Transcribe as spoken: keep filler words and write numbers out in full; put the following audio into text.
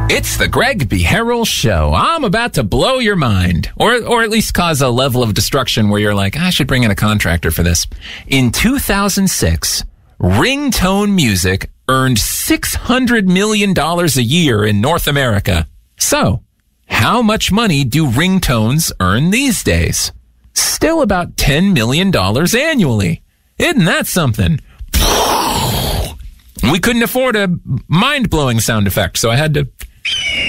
It's the Greg B. Harrell Show. I'm about to blow your mind, or or at least cause a level of destruction where you're like, I should bring in a contractor for this. In two thousand six, ringtone music earned six hundred million dollars a year in North America. So, how much money do ringtones earn these days? Still about ten million dollars annually. Isn't that something? We couldn't afford a mind-blowing sound effect, so I had to